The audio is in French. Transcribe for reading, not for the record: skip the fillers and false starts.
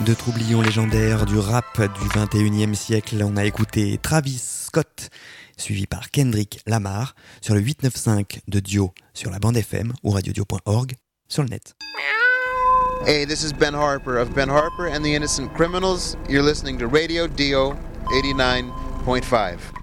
Deux troublions légendaires du rap du 21e siècle. On a écouté Travis Scott, suivi par Kendrick Lamar, sur le 895 de Dio sur la bande FM ou radiodio.org sur le net. Hey, this is Ben Harper of Ben Harper and the Innocent Criminals. You're listening to Radio Dio 89.5.